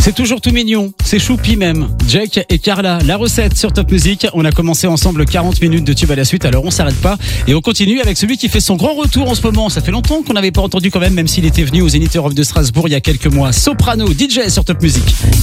C'est toujours tout mignon, c'est choupi même. Jack et Carla, la recette sur Top Music. On a commencé ensemble 40 minutes de tube à la suite, alors on s'arrête pas. Et on continue avec celui qui fait son grand retour en ce moment. Ça fait longtemps qu'on n'avait pas entendu quand même s'il était venu au Zénith Europe de Strasbourg il y a quelques mois. Soprano, DJ sur Top Music.